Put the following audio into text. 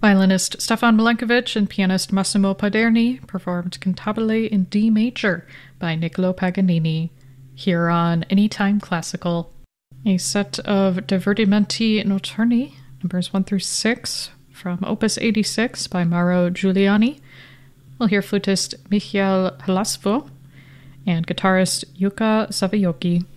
Violinist Stefan Milenkovic and pianist Massimo Paderni performed Cantabile in D major by Niccolo Paganini, here on Anytime Classical. A set of Divertimenti Notturni, numbers 1 through 6, from Opus 86 by Mauro Giuliani. We'll hear flutist Michael Helasvo and guitarist Jukka Savioki.